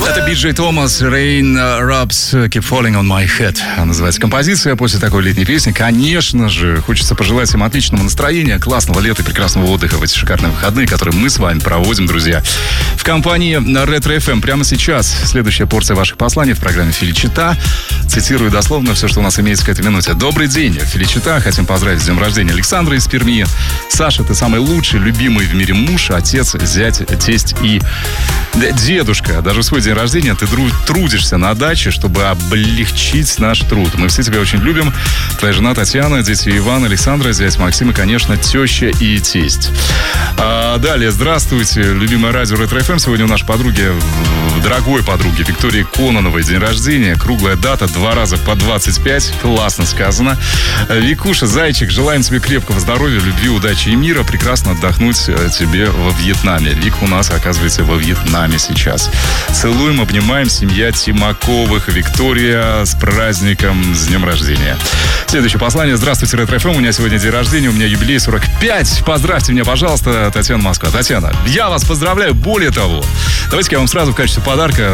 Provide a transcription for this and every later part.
Это Биджей Томас, Rain Drops Keep Falling on My Head. Называется композиция. После такой летней песни, конечно же, хочется пожелать всем отличного настроения, классного лета и прекрасного отдыха в эти шикарные выходные, которые мы с вами проводим, друзья. В компании Ретро FM прямо сейчас следующая порция ваших посланий в программе «Феличита». Цитирую дословно все, что у нас имеется к этой минуте. Добрый день, Феличита. Хотим поздравить с днем рождения Александра из Перми. Саша, ты самый лучший, любимый в мире муж, отец, зять, тесть и дедушка. Даже в свой день рождения ты трудишься на даче, чтобы облегчить наш труд. Мы все тебя очень любим. Твоя жена Татьяна, дети Иван, Александра, зять Максим и, конечно, теща и тесть. Далее, здравствуйте, любимое радио Ретро FM. Сегодня у нашей подруги, дорогой подруги Виктории Кононовой день рождения. Круглая дата, 2 раза по 25. Классно сказано. Викуша, зайчик, желаем тебе крепкого здоровья, любви, удачи и мира. Прекрасно отдохнуть тебе во Вьетнаме. Вик у нас, оказывается, во Вьетнаме сейчас. Целуем, обнимаем, семья Тимаковых. Виктория, с праздником, с днем рождения. Следующее послание. Здравствуйте, Ретро FM. У меня сегодня день рождения, у меня юбилей 45. Поздравьте меня, пожалуйста, Татьяна Москва. Татьяна, я вас поздравляю. Более того, давайте я вам сразу в качестве подарка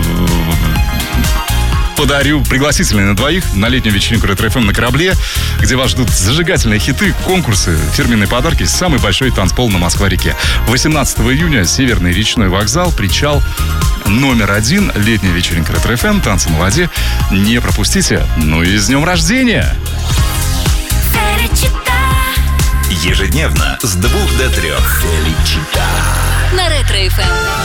подарю пригласительные на двоих на летнюю вечеринку Ретро FM на корабле, где вас ждут зажигательные хиты, конкурсы, фирменные подарки, самый большой танцпол на Москва-реке. 18 июня Северный речной вокзал, причал номер 1, летняя вечеринка Ретро FM, танцы на воде. Не пропустите. Ну и с днем рождения! Ежедневно с 2 до 3. Феличита. На Ретро FM.